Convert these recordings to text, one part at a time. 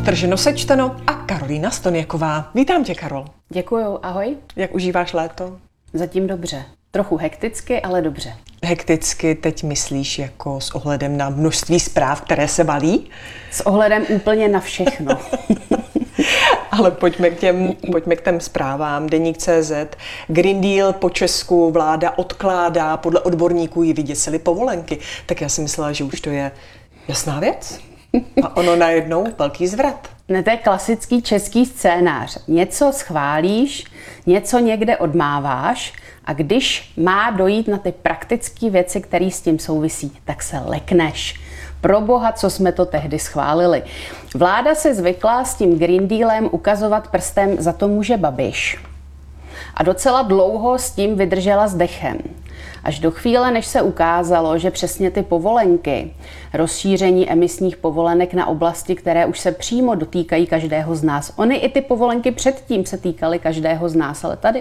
Podtrženo, sečteno a Karolína Stoniaková. Vítám tě, Karol. Děkuju, ahoj. Jak užíváš léto? Zatím dobře. Trochu hekticky, ale dobře. Hekticky teď myslíš jako s ohledem na množství zpráv, které se valí? S ohledem úplně na všechno. Ale pojďme k těm zprávám. Deník.cz. Green Deal po Česku vláda odkládá, podle odborníků ji vyděsily povolenky. Tak já si myslela, že už to je jasná věc. A ono najednou velký zvrat. Ne, to je klasický český scénář. Něco schválíš, něco někde odmáváš a když má dojít na ty praktické věci, které s tím souvisí, tak se lekneš. Proboha, co jsme to tehdy schválili. Vláda se zvykla s tím Green Dealem ukazovat prstem, za to může Babiš. A docela dlouho s tím vydržela s dechem. Až do chvíle, než se ukázalo, že přesně ty povolenky, rozšíření emisních povolenek na oblasti, které už se přímo dotýkají každého z nás. Ony i ty povolenky předtím se týkaly každého z nás, ale tady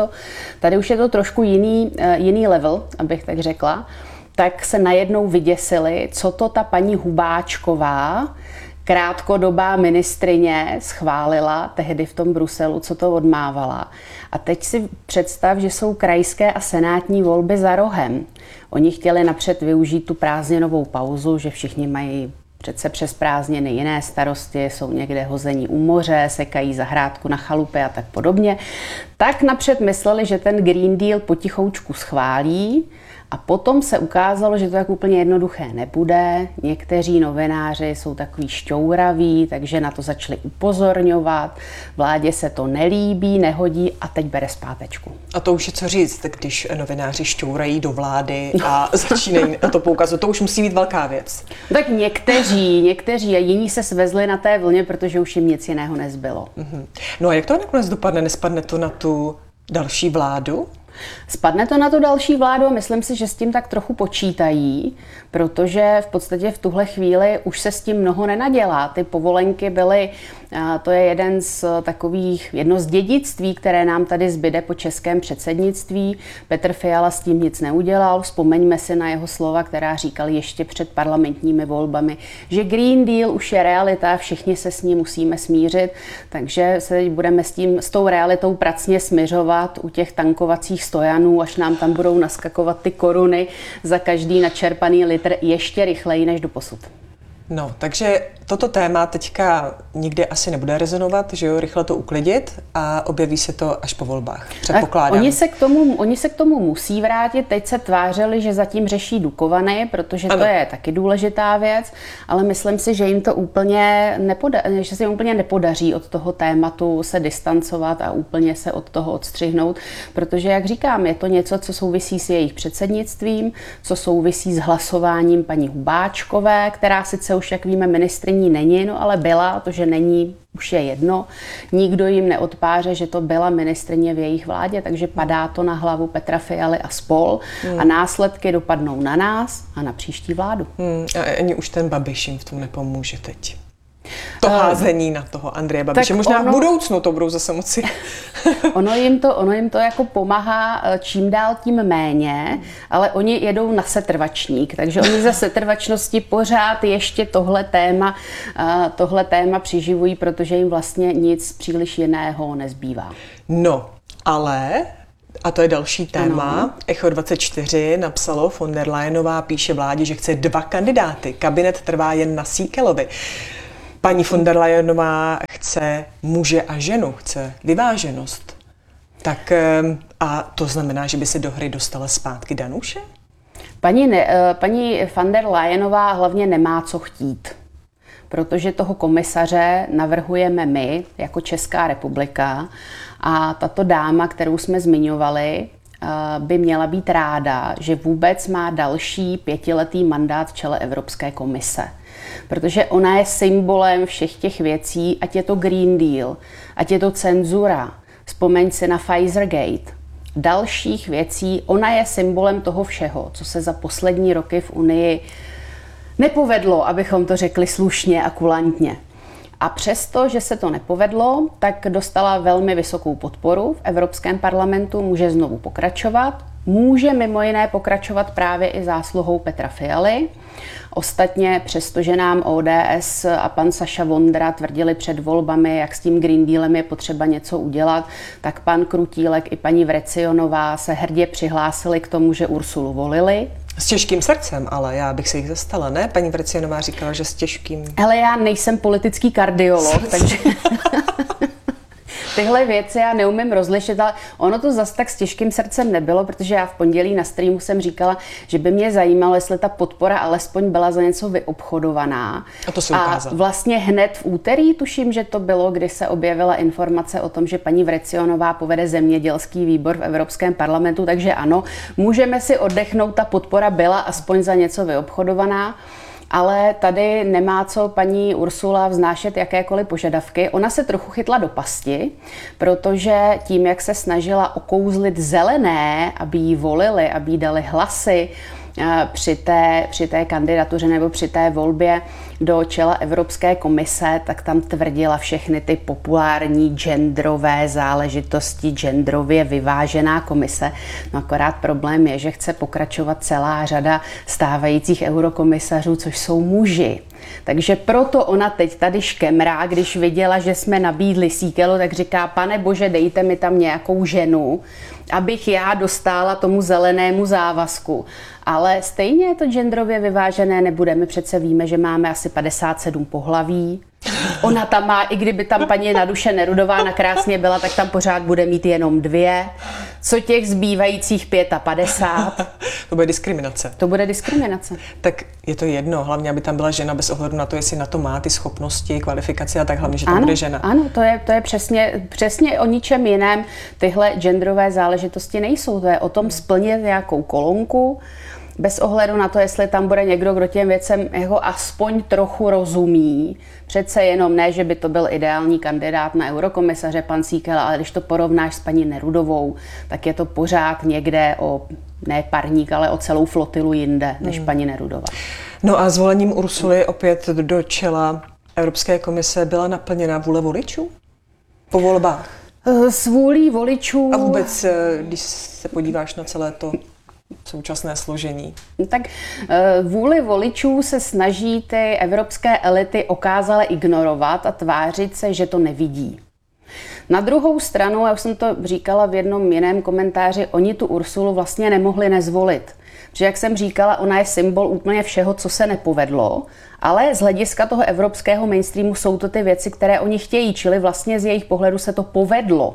už je to trošku jiný level, abych tak řekla. Tak se najednou vyděsili, co to ta paní Hubáčková, krátkodobá ministryně, schválila tehdy v tom Bruselu, co to odmávala. A teď si představ, že jsou krajské a senátní volby za rohem. Oni chtěli napřed využít tu prázdninovou pauzu, že všichni mají přece přes prázdniny jiné starosti, jsou někde hození u moře, sekají zahrádku na chalupě a tak podobně. Tak napřed mysleli, že ten Green Deal potichoučku schválí. A potom se ukázalo, že to tak úplně jednoduché nebude. Někteří novináři jsou takový šťouraví, takže na to začali upozorňovat. Vládě se to nelíbí, nehodí a teď bere zpátečku. A to už je co říct, když novináři šťourají do vlády a začínají na to poukazovat. To už musí být velká věc. Tak někteří a jiní se svezli na té vlně, protože už jim nic jiného nezbylo. No a jak to nakonec dopadne? Nespadne to na tu další vládu? Spadne to na tu další vládu a myslím si, že s tím tak trochu počítají, protože v podstatě v tuhle chvíli už se s tím mnoho nenadělá. Ty povolenky byly, to je jedno z dědictví, které nám tady zbyde po českém předsednictví. Petr Fiala s tím nic neudělal. Vzpomeňme si na jeho slova, která říkal ještě před parlamentními volbami, že Green Deal už je realita, všichni se s ním musíme smířit, takže se teď budeme s tou realitou pracně smiřovat u těch tankovacích stojanů, až nám tam budou naskakovat ty koruny za každý načerpaný litr ještě rychleji než doposud. No, takže toto téma teďka nikde asi nebude rezonovat, že jo, rychle to uklidit a objeví se to až po volbách, předpokládám. Oni se k tomu musí vrátit, teď se tvářili, že zatím řeší Dukovany, protože to je taky důležitá věc, ale myslím si, že jim to úplně nepodaří od toho tématu se distancovat a úplně se od toho odstřihnout, protože, jak říkám, je to něco, co souvisí s jejich předsednictvím, co souvisí s hlasováním paní Hubáčkové, která sice už, jak víme, ministryní není, no ale byla, to, že není, už je jedno. Nikdo jim neodpáře, že to byla ministryně v jejich vládě, takže padá to na hlavu Petra Fialy a spol a následky dopadnou na nás a na příští vládu. A ani už ten Babiš jim v tom nepomůže teď. To házení na toho Andreje Babiše. Možná v budoucnu to budou zase moci. Ono jim to jako pomáhá čím dál tím méně, ale oni jedou na setrvačník, takže oni za setrvačnosti pořád ještě tohle téma přiživují, protože jim vlastně nic příliš jiného nezbývá. No, ale... A to je další téma. Ano. Echo24 napsalo, von der Leyenová píše vládě, že chce 2 kandidáty. Kabinet trvá jen na Síkelovi. Paní von der Leyenová chce muže a ženu, chce vyváženost. Tak a to znamená, že by se do hry dostala zpátky Danuše? Paní von der Leyenová hlavně nemá co chtít, protože toho komisaře navrhujeme my jako Česká republika a tato dáma, kterou jsme zmiňovali, by měla být ráda, že vůbec má další 5letý mandát v čele Evropské komise. Protože ona je symbolem všech těch věcí, ať je to Green Deal, ať je to cenzura, vzpomeň si na Pfizergate, dalších věcí. Ona je symbolem toho všeho, co se za poslední roky v Unii nepovedlo, abychom to řekli slušně a kulantně. A přesto, že se to nepovedlo, tak dostala velmi vysokou podporu v Evropském parlamentu, může znovu pokračovat. může mimo jiné pokračovat právě i zásluhou Petra Fialy. Ostatně, přestože nám ODS a pan Saša Vondra tvrdili před volbami, jak s tím Green Dealem je potřeba něco udělat, tak pan Krutílek i paní Vrecionová se hrdě přihlásili k tomu, že Ursulu volili. S těžkým srdcem, ale já bych se jich zastala, ne? Paní Vrecionová říkala, že s těžkým... Hele, já nejsem politický kardiolog, takže... Tyhle věci já neumím rozlišit, ale ono to zas tak s těžkým srdcem nebylo, protože já v pondělí na streamu jsem říkala, že by mě zajímalo, jestli ta podpora alespoň byla za něco vyobchodovaná. A to se ukázalo. A vlastně hned v úterý, tuším, že to bylo, kdy se objevila informace o tom, že paní Vrecionová povede zemědělský výbor v Evropském parlamentu, takže ano, můžeme si oddechnout, ta podpora byla aspoň za něco vyobchodovaná. Ale tady nemá co paní Ursula vznášet jakékoliv požadavky. Ona se trochu chytla do pasti, protože tím, jak se snažila okouzlit zelené, aby jí volili, aby jí dali hlasy při té kandidatuře nebo při té volbě do čela Evropské komise, tak tam tvrdila všechny ty populární genderové záležitosti, genderově vyvážená komise. No akorát problém je, že chce pokračovat celá řada stávajících eurokomisařů, což jsou muži. Takže proto ona teď tady škemrá, když viděla, že jsme nabídli Síkelu, tak říká, pane bože, dejte mi tam nějakou ženu, abych já dostála tomu zelenému závazku. Ale stejně je to genderově vyvážené, nebudeme, přece víme, že máme asi 57 pohlaví. Ona tam má, i kdyby tam paní Naduše Nerudová nakrásně byla, tak tam pořád bude mít jenom 2. Co těch zbývajících 55? To bude diskriminace. To bude diskriminace. Tak je to jedno, hlavně, aby tam byla žena bez ohledu na to, jestli na to má ty schopnosti, kvalifikaci a tak, hlavně, že tam bude žena. Ano, to je přesně o ničem jiném. Tyhle genderové záležitosti nejsou. To je o tom splnit nějakou kolonku, bez ohledu na to, jestli tam bude někdo, kdo těm věcem jako aspoň trochu rozumí. Přece jenom ne, že by to byl ideální kandidát na eurokomisaře pan Síkel, ale když to porovnáš s paní Nerudovou, tak je to pořád někde o ne parník, ale o celou flotilu jinde, než paní Nerudová. No a zvolením Ursuly opět do čela Evropské komise byla naplněna vůle voličů po volbách? S vůlí voličů... A vůbec, když se podíváš na celé to současné složení. Tak vůli voličů se snaží ty evropské elity okázale ignorovat a tvářit se, že to nevidí. Na druhou stranu, já už jsem to říkala v jednom jiném komentáři, oni tu Ursulu vlastně nemohli nezvolit. Protože jak jsem říkala, ona je symbol úplně všeho, co se nepovedlo, ale z hlediska toho evropského mainstreamu jsou to ty věci, které oni chtějí, čili vlastně z jejich pohledu se to povedlo.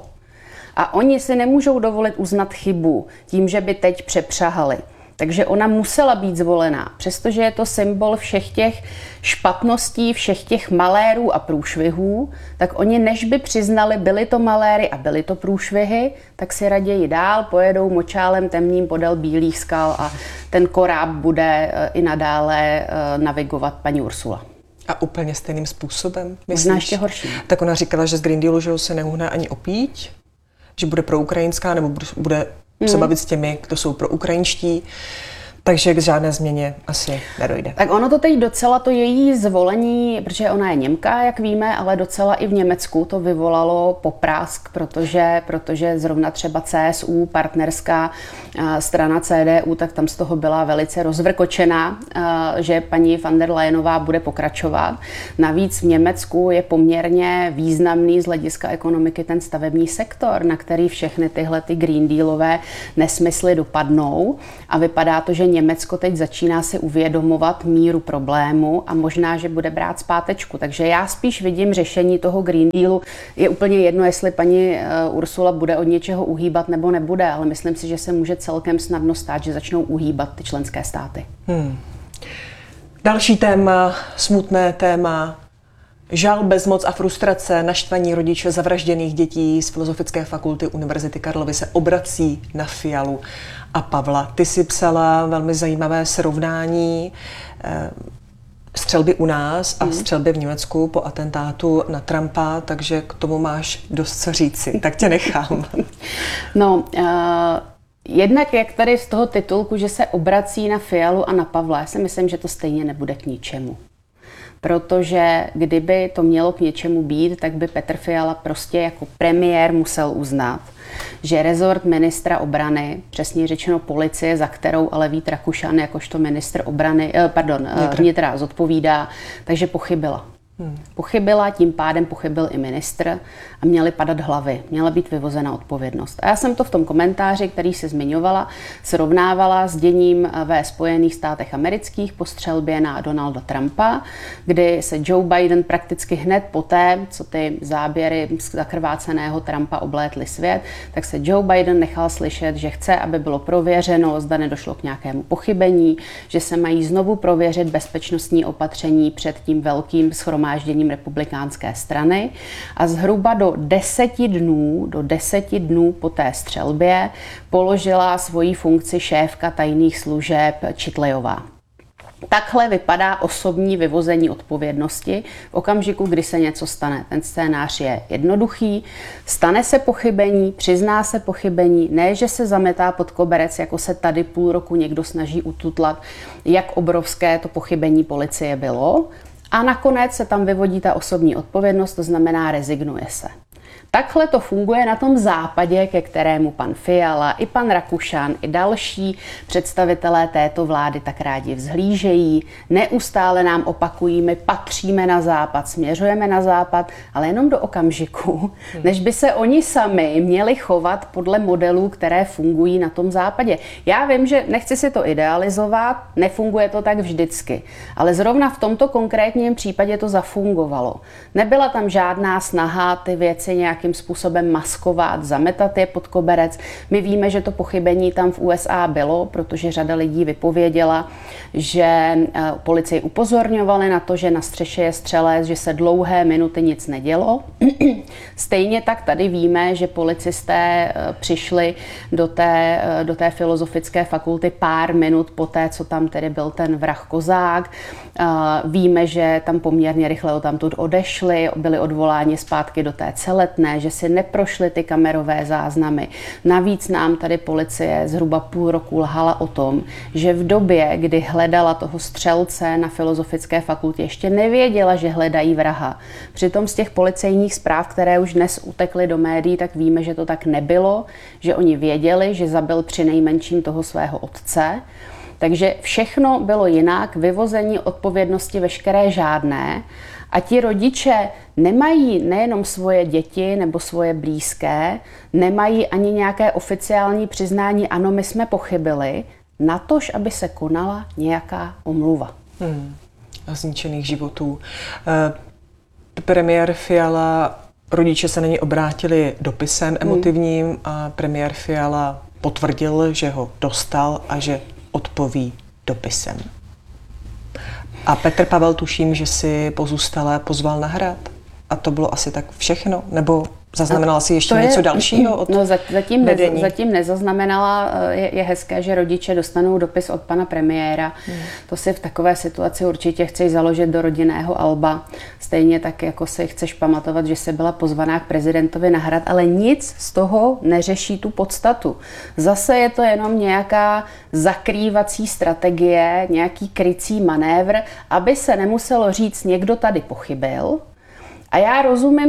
A oni si nemůžou dovolit uznat chybu tím, že by teď přepřahali. Takže ona musela být zvolená. Přestože je to symbol všech těch špatností, všech těch malérů a průšvihů, tak oni než by přiznali, byly to maléry a byly to průšvihy, tak si raději dál pojedou močálem temným podél bílých skal a ten koráb bude i nadále navigovat paní Ursula. A úplně stejným způsobem, myslíš? Možná ještě horší. Tak ona říkala, že z Green Dealu že se neuhne ani opít, že bude proukrajinská, nebo bude se bavit s těmi, kdo jsou proukrajinští, takže k žádné změně asi nedojde. Tak ono to teď docela to její zvolení, protože ona je Němka, jak víme, ale docela i v Německu to vyvolalo poprásk, protože zrovna třeba CSU, partnerská strana CDU, tak tam z toho byla velice rozvrkočená, že paní von der Leyenová bude pokračovat. Navíc v Německu je poměrně významný z hlediska ekonomiky ten stavební sektor, na který všechny tyhle ty Green Dealové nesmysly dopadnou a vypadá to, že Německo teď začíná si uvědomovat míru problému a možná, že bude brát zpátečku. Takže já spíš vidím řešení toho Green Dealu. Je úplně jedno, jestli paní Ursula bude od něčeho uhýbat nebo nebude, ale myslím si, že se může celkem snadno stát, že začnou uhýbat ty členské státy. Další téma, smutné téma. Žal, bezmoc a frustrace, naštvaní rodiče zavražděných dětí z Filozofické fakulty Univerzity Karlovy se obrací na Fialu a Pavla. Ty si psala velmi zajímavé srovnání střelby u nás a střelby v Německu po atentátu na Trumpa, takže k tomu máš dost co říci. Tak tě nechám. No, jednak jak tady z toho titulku, že se obrací na Fialu a na Pavla, já si myslím, že to stejně nebude k ničemu. protože kdyby to mělo k něčemu být, tak by Petr Fiala prostě jako premiér musel uznat, že rezort ministra obrany, přesně řečeno policie, za kterou ale Vít Rakušan jakožto ministr vnitra zodpovídá, takže pochybila. Pochybila, tím pádem pochybil i ministr a měly padat hlavy, měla být vyvozena odpovědnost. A já jsem to v tom komentáři, který se zmiňovala, srovnávala s děním ve Spojených státech amerických po střelbě na Donalda Trumpa, kdy se Joe Biden prakticky hned poté, co ty záběry zakrváceného Trumpa oblétly svět, tak se Joe Biden nechal slyšet, že chce, aby bylo prověřeno, zda nedošlo k nějakému pochybení, že se mají znovu prověřit bezpečnostní opatření před tím velkým shromážděním republikánské strany a zhruba do 10 dnů po té střelbě položila svoji funkci šéfka tajných služeb Čitlejová. Takhle vypadá osobní vyvození odpovědnosti v okamžiku, kdy se něco stane. Ten scénář je jednoduchý, stane se pochybení, přizná se pochybení, ne, že se zametá pod koberec, jako se tady půl roku někdo snaží ututlat, jak obrovské to pochybení policie bylo. A nakonec se tam vyvodí ta osobní odpovědnost, to znamená rezignuje se. Takhle to funguje na tom západě, ke kterému pan Fiala, i pan Rakušan, i další představitelé této vlády tak rádi vzhlížejí. Neustále nám opakují, my patříme na západ, směřujeme na západ, ale jenom do okamžiku, než by se oni sami měli chovat podle modelů, které fungují na tom západě. Já vím, že nechci si to idealizovat, nefunguje to tak vždycky, ale zrovna v tomto konkrétním případě to zafungovalo. Nebyla tam žádná snaha ty věci nějakým způsobem maskovat, zametat je pod koberec. My víme, že to pochybení tam v USA bylo, protože řada lidí vypověděla, že policii upozorňovali na to, že na střeše je střelec, že se dlouhé minuty nic nedělo. Stejně tak tady víme, že policisté přišli do té filozofické fakulty pár minut poté, co tam tedy byl ten vrah Kozák. Víme, že tam poměrně rychle odtamtud odešli, byli odvoláni zpátky do té Celetné, že si neprošly ty kamerové záznamy. Navíc nám tady policie zhruba půl roku lhala o tom, že v době, kdy hledala toho střelce na filozofické fakultě, ještě nevěděla, že hledají vraha. Přitom z těch policejních zpráv, které už dnes utekly do médií, tak víme, že to tak nebylo, že oni věděli, že zabil přinejmenším toho svého otce. Takže všechno bylo jinak, vyvození odpovědnosti veškeré žádné. A ti rodiče nemají nejenom svoje děti nebo svoje blízké, nemají ani nějaké oficiální přiznání, ano, my jsme pochybili, natož, aby se konala nějaká omluva. A zničených životů. Premiér Fiala, rodiče se na něj obrátili dopisem emotivním a premiér Fiala potvrdil, že ho dostal a že odpoví dopisem. A Petr Pavel, tuším, že si pozůstalé pozval na hrad. A to bylo asi tak všechno? Nebo zaznamenala si ještě něco dalšího od vedení? Zatím nezaznamenala. Je hezké, že rodiče dostanou dopis od pana premiéra. To si v takové situaci určitě chceš založit do rodinného alba. Stejně tak, jako si chceš pamatovat, že jsi byla pozvaná k prezidentovi na hrad, ale nic z toho neřeší tu podstatu. Zase je to jenom nějaká zakrývací strategie, nějaký krycí manévr, aby se nemuselo říct, někdo tady pochybil. A já rozumím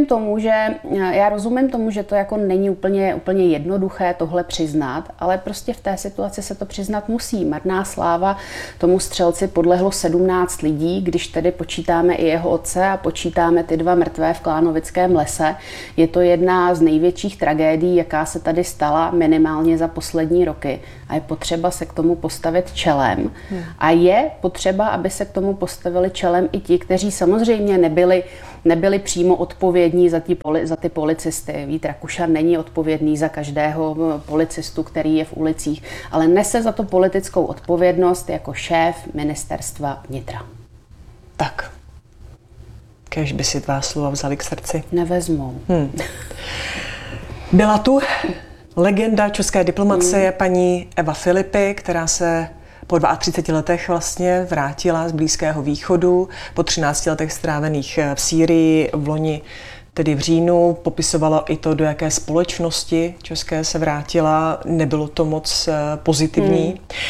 tomu, že to jako není úplně jednoduché tohle přiznat, ale prostě v té situaci se to přiznat musí. Marná sláva, tomu střelci podlehlo 17 lidí, když tedy počítáme i jeho otce a počítáme ty 2 mrtvé v Klánovickém lese. Je to jedna z největších tragédií, jaká se tady stala minimálně za poslední roky. A je potřeba se k tomu postavit čelem. A je potřeba, aby se k tomu postavili čelem i ti, kteří samozřejmě nebyli přímo odpovědní za ty policisty. Vít Rakušan není odpovědný za každého policistu, který je v ulicích, ale nese za to politickou odpovědnost jako šéf ministerstva vnitra. Tak. Kéž by si tvá slova vzali k srdci. Nevezmou. Byla tu legenda české diplomacie paní Eva Filipy, která se po 32 letech vlastně vrátila z Blízkého východu, po 13 letech strávených v Sýrii, v loni, tedy v říjnu, popisovala i to, do jaké společnosti české se vrátila. Nebylo to moc pozitivní.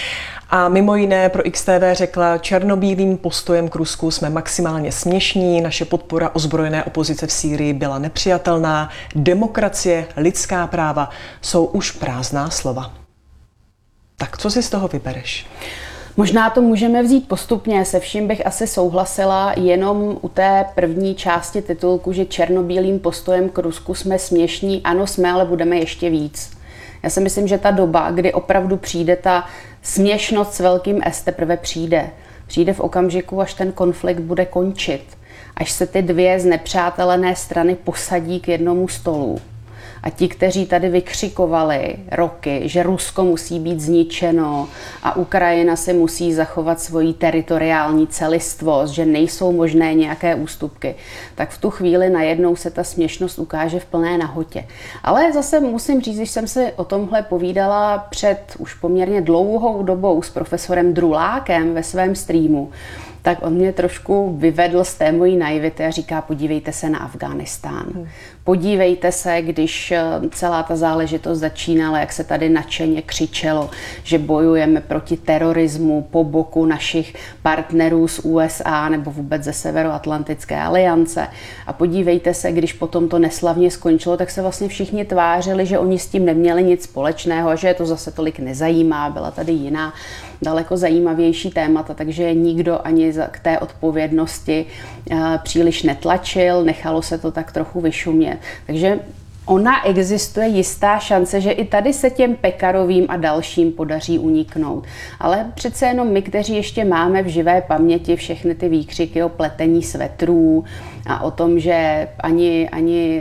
A mimo jiné pro XTV řekla, černobílým postojem k Rusku jsme maximálně směšní, naše podpora ozbrojené opozice v Sýrii byla nepřijatelná, demokracie, lidská práva jsou už prázdná slova. Tak co si z toho vybereš? Možná to můžeme vzít postupně, se vším bych asi souhlasila, jenom u té první části titulku, že černobílým postojem k Rusku jsme směšní, ano jsme, ale budeme ještě víc. Já si myslím, že ta doba, kdy opravdu přijde ta směšnost s velkým S, teprve přijde. Přijde v okamžiku, až ten konflikt bude končit, až se ty dvě znepřátelené strany posadí k jednomu stolu. A ti, kteří tady vykřikovali roky, že Rusko musí být zničeno a Ukrajina si musí zachovat svoji teritoriální celistvost, že nejsou možné nějaké ústupky, tak v tu chvíli najednou se ta směšnost ukáže v plné nahotě. Ale zase musím říct, když jsem si o tomhle povídala před už poměrně dlouhou dobou s profesorem Drulákem ve svém streamu, tak on mě trošku vyvedl z té mojí naivity a říká, podívejte se na Afghánistán. Podívejte se, když celá ta záležitost začínala, jak se tady nadšeně křičelo, že bojujeme proti terorismu po boku našich partnerů z USA nebo vůbec ze Severoatlantické aliance. A podívejte se, když potom to neslavně skončilo, tak se vlastně všichni tvářili, že oni s tím neměli nic společného a že je to zase tolik nezajímá. Byla tady jiná, daleko zajímavější témata, takže nikdo ani k té odpovědnosti příliš netlačil, nechalo se to tak trochu vyšumět. Takže ona existuje jistá šance, že i tady se těm Pekarovým a dalším podaří uniknout. Ale přece jenom my, kteří ještě máme v živé paměti všechny ty výkřiky o pletení svetrů a o tom, že ani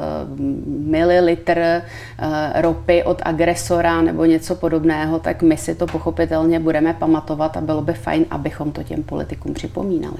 mililitr ropy od agresora nebo něco podobného, tak my si to pochopitelně budeme pamatovat a bylo by fajn, abychom to těm politikům připomínali.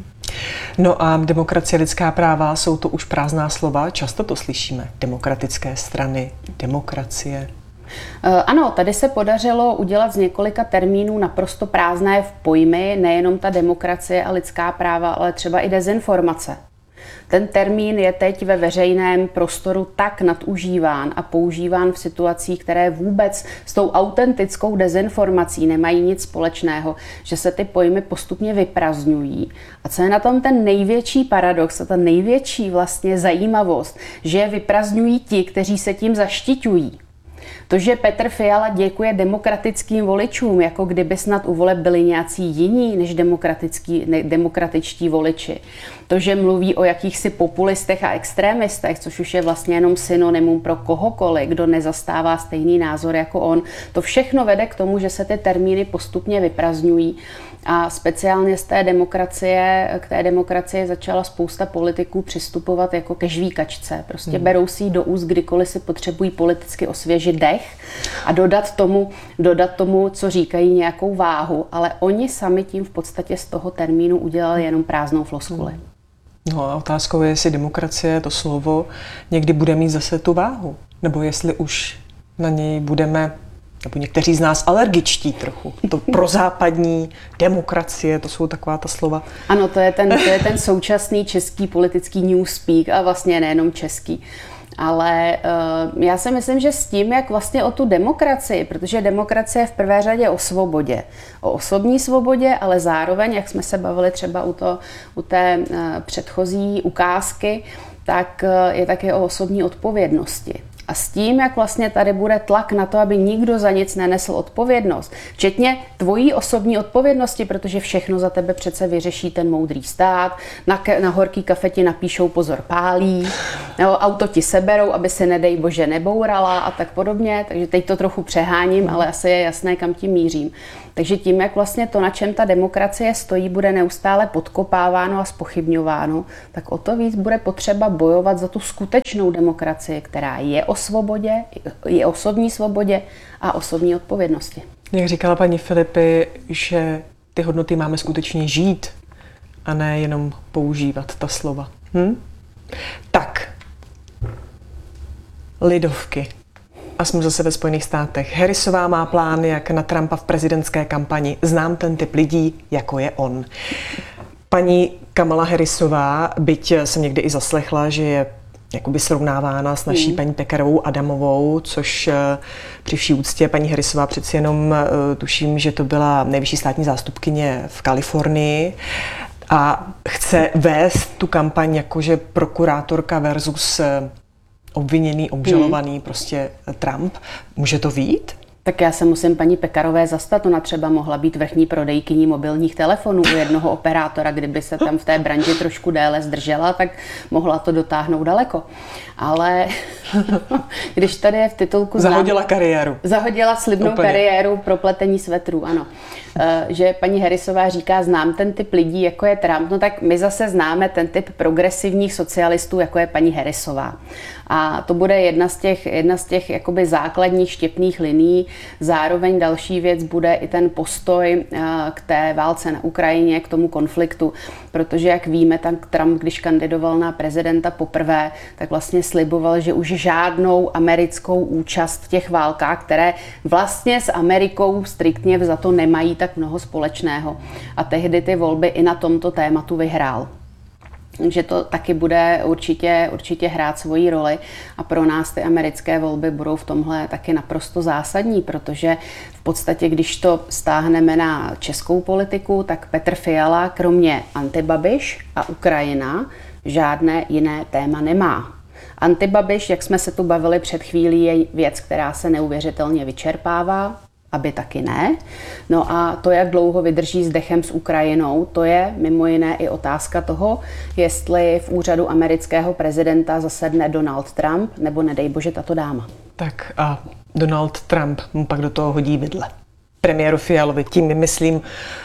No a demokracie, lidská práva, jsou to už prázdná slova, často to slyšíme. Demokratické strany, demokracie. Ano, tady se podařilo udělat z několika termínů naprosto prázdné v pojmy, nejenom ta demokracie a lidská práva, ale třeba i dezinformace. Ten termín je teď ve veřejném prostoru tak nadužíván a používán v situacích, které vůbec s tou autentickou dezinformací nemají nic společného, že se ty pojmy postupně vyprazňují. A co je na tom ten největší paradox a ta největší vlastně zajímavost, že je vyprazňují ti, kteří se tím zaštiťují. To, že Petr Fiala děkuje demokratickým voličům, jako kdyby snad u voleb byli nějací jiní než demokratičtí voliči. To, že mluví o jakýchsi populistech a extrémistech, což už je vlastně jenom synonymum pro kohokoliv, kdo nezastává stejný názor jako on, to všechno vede k tomu, že se ty termíny postupně vyprazňují. A speciálně k té demokracii začala spousta politiků přistupovat jako ke žvíkačce. Prostě berou si ji do úst, kdykoliv si potřebují politicky osvěžit dech a dodat tomu, co říkají, nějakou váhu. Ale oni sami tím v podstatě z toho termínu udělali jenom prázdnou floskuli. No a otázkou je, jestli demokracie, to slovo, někdy bude mít zase tu váhu. Nebo jestli už na něj budeme, nebo někteří z nás alergičtí trochu. To prozápadní demokracie, to jsou taková ta slova. Ano, to je ten současný český politický newspeak a vlastně nejenom český. Ale já si myslím, že s tím, jak vlastně o tu demokracii, protože demokracie je v prvé řadě o svobodě, o osobní svobodě, ale zároveň, jak jsme se bavili třeba u té předchozí ukázky, tak je také o osobní odpovědnosti. A s tím, jak vlastně tady bude tlak na to, aby nikdo za nic nenesl odpovědnost, včetně tvojí osobní odpovědnosti, protože všechno za tebe přece vyřeší ten moudrý stát, na horký kafe ti napíšou pozor pálí, nebo auto ti seberou, aby se nedej bože nebourala a tak podobně, takže teď to trochu přeháním, ale asi je jasné, kam tím mířím. Takže tím, jak vlastně to, na čem ta demokracie stojí, bude neustále podkopáváno a zpochybňováno, tak o to víc bude potřeba bojovat za tu skutečnou demokracii, která je o svobodě, je osobní svobodě a osobní odpovědnosti. Jak říkala paní Filipy, že ty hodnoty máme skutečně žít a ne jenom používat ta slova. Tak, lidovky. A jsme zase ve Spojených státech. Harrisová má plán, jak na Trumpa v prezidentské kampani. Znám ten typ lidí, jako je on. Paní Kamala Harrisová, byť jsem někdy i zaslechla, že je jakoby srovnávána s naší paní Pekarovou Adamovou, což při vší úctě paní Harrisová přeci jenom tuším, že to byla nejvyšší státní zástupkyně v Kalifornii a chce vést tu kampaň jakože prokurátorka versus obviněný, obžalovaný prostě Trump. Může to vyjít? Tak já se musím paní Pekarové zastat, ona třeba mohla být vrchní prodejkyní mobilních telefonů u jednoho operátora, kdyby se tam v té branži trošku déle zdržela, tak mohla to dotáhnout daleko. Ale když tady je v titulku... Zahodila kariéru. Zahodila slibnou kariéru pro pletení svetrů, ano. Že paní Harrisová říká, znám ten typ lidí, jako je Trump, no tak my zase známe ten typ progresivních socialistů, jako je paní Harrisová. A to bude jedna z těch jakoby základních štěpných linií. Zároveň další věc bude i ten postoj k té válce na Ukrajině, k tomu konfliktu. Protože, jak víme, tak Trump, když kandidoval na prezidenta poprvé, tak vlastně sliboval, že už žádnou americkou účast v těch válkách, které vlastně s Amerikou striktně vzato nemají tak mnoho společného. A tehdy ty volby i na tomto tématu vyhrál. Takže to taky bude určitě hrát svoji roli a pro nás ty americké volby budou v tomhle taky naprosto zásadní, protože v podstatě, když to stáhneme na českou politiku, tak Petr Fiala kromě Antibabiš a Ukrajina žádné jiné téma nemá. Antibabiš, jak jsme se tu bavili před chvílí, je věc, která se neuvěřitelně vyčerpává, aby taky ne. No a to, jak dlouho vydrží s dechem s Ukrajinou, to je mimo jiné i otázka toho, jestli v úřadu amerického prezidenta zasedne Donald Trump, nebo nedej bože tato dáma. Tak a Donald Trump mu pak do toho hodí vidle. Premiéru Fialovi, tím myslím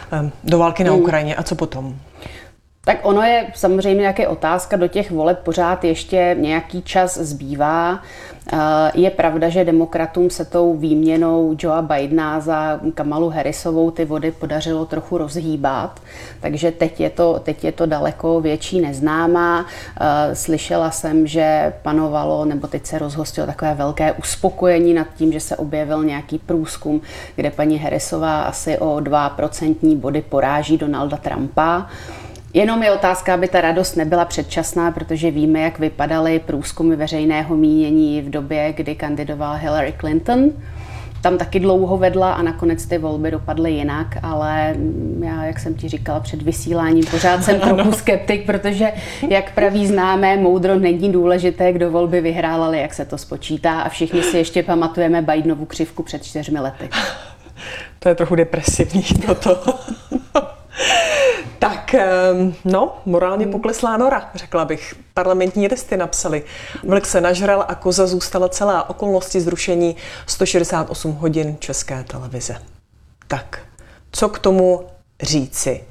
do války na Ukrajině. A co potom? Tak ono je samozřejmě nějaká otázka, do těch voleb pořád ještě nějaký čas zbývá. Je pravda, že demokratům se tou výměnou Joea Bidena za Kamalu Harrisovou ty vody podařilo trochu rozhýbat, takže teď je to daleko větší neznámá. Slyšela jsem, že panovalo, nebo teď se rozhostilo takové velké uspokojení nad tím, že se objevil nějaký průzkum, kde paní Harrisová asi o 2% body poráží Donalda Trumpa. Jenom je otázka, aby ta radost nebyla předčasná, protože víme, jak vypadaly průzkumy veřejného mínění v době, kdy kandidovala Hillary Clinton. Tam taky dlouho vedla a nakonec ty volby dopadly jinak, ale já, jak jsem ti říkala před vysíláním, pořád jsem trochu skeptik, protože jak praví známé, moudro není důležité, kdo volby vyhrál, ale jak se to spočítá a všichni si ještě pamatujeme Bidenovu křivku před 4 lety. To je trochu depresivní toto. Tak, morálně pokleslá nora, řekla bych. Parlamentní listy napsali. Vlk se nažral a koza zůstala celá, okolnosti zrušení 168 hodin České televize. Tak, co k tomu říci?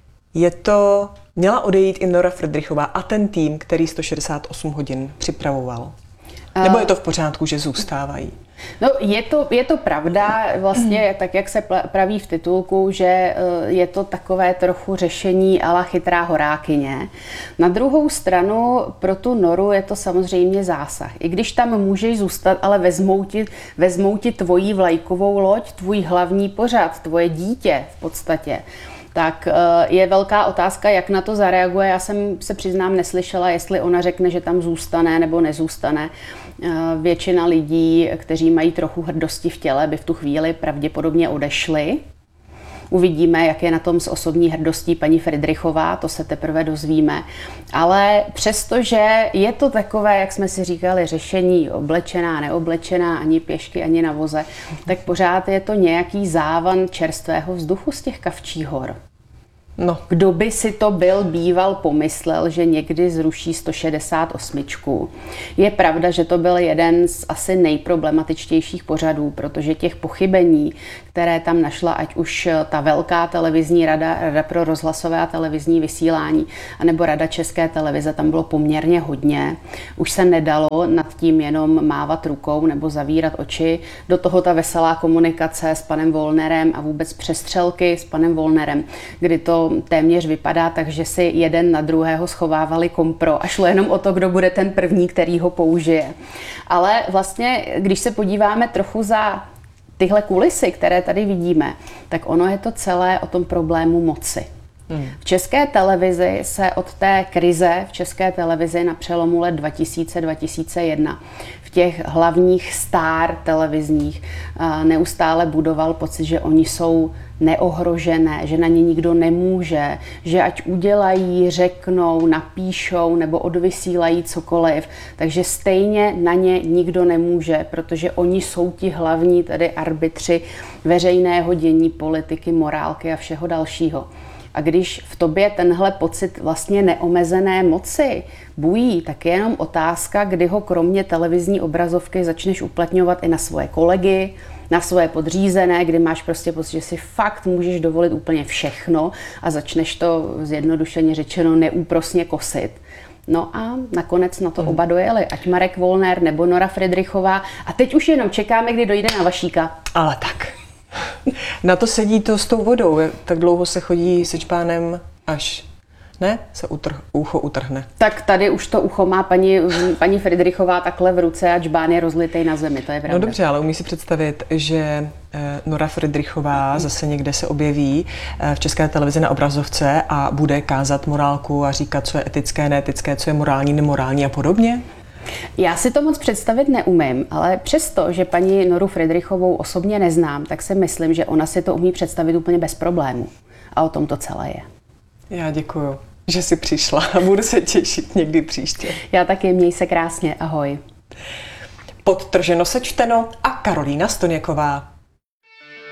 Měla odejít i Nora Fridrichová a ten tým, který 168 hodin připravoval? Nebo je to v pořádku, že zůstávají? No, je to pravda, vlastně tak, jak se praví v titulku, že je to takové trochu řešení a la chytrá horákyně. Na druhou stranu pro tu Noru je to samozřejmě zásah. I když tam můžeš zůstat, ale vezmou ti tvoji vlajkovou loď, tvůj hlavní pořad, tvoje dítě v podstatě. Tak je velká otázka, jak na to zareaguje. Já jsem se přiznám neslyšela, jestli ona řekne, že tam zůstane nebo nezůstane. Většina lidí, kteří mají trochu hrdosti v těle, by v tu chvíli pravděpodobně odešli. Uvidíme, jak je na tom s osobní hrdostí paní Fridrichová, to se teprve dozvíme. Ale přestože je to takové, jak jsme si říkali, řešení oblečená, neoblečená, ani pěšky, ani na voze, tak pořád je to nějaký závan čerstvého vzduchu z těch Kavčích hor. No. Kdo by si to býval pomyslel, že někdy zruší 168. Je pravda, že to byl jeden z asi nejproblematičtějších pořadů, protože těch pochybení, které tam našla, ať už ta velká televizní rada pro rozhlasové a televizní vysílání, anebo Rada České televize, tam bylo poměrně hodně. Už se nedalo nad tím jenom mávat rukou nebo zavírat oči. Do toho ta veselá komunikace s panem Wollnerem a vůbec přestřelky s panem Wollnerem, kdy to téměř vypadá tak, že si jeden na druhého schovávali kompro a šlo jenom o to, kdo bude ten první, který ho použije. Ale vlastně, když se podíváme trochu za tyhle kulisy, které tady vidíme, tak ono je to celé o tom problému moci. V České televizi se od té krize v České televizi na přelomu let 2000-2001 v těch hlavních star televizních neustále budoval pocit, že oni jsou neohrožené, že na ně nikdo nemůže, že ať udělají, řeknou, napíšou nebo odvysílají cokoliv, takže stejně na ně nikdo nemůže, protože oni jsou ti hlavní tedy arbitři veřejného dění, politiky, morálky a všeho dalšího. A když v tobě tenhle pocit vlastně neomezené moci bují, tak je jenom otázka, kdy ho kromě televizní obrazovky začneš uplatňovat i na svoje kolegy, na svoje podřízené, kdy máš prostě pocit, že si fakt můžeš dovolit úplně všechno a začneš to zjednodušeně řečeno neúprosně kosit. No a nakonec na to oba dojeli, ať Marek Wollner nebo Nora Fridrichová. A teď už jenom čekáme, kdy dojde na Vašíka. Ale tak. Na to sedí to s tou vodou. Tak dlouho se chodí se čpánem, až se ucho utrhne. Tak tady už to ucho má paní Fridrichová takhle v ruce a čbán je rozlitej na zemi, to je pravda. No dobře, ale umí si představit, že Nora Fridrichová zase někde se objeví v České televizi na obrazovce a bude kázat morálku a říkat, co je etické, neetické, co je morální, nemorální a podobně? Já si to moc představit neumím, ale přesto, že paní Noru Fridrichovou osobně neznám, tak si myslím, že ona si to umí představit úplně bez problémů. A o tom to celé je. Já děkuju, že jsi přišla a budu se těšit někdy příště. Já taky, měj se krásně, ahoj. Podtrženo sečteno a Karolína Stoněková.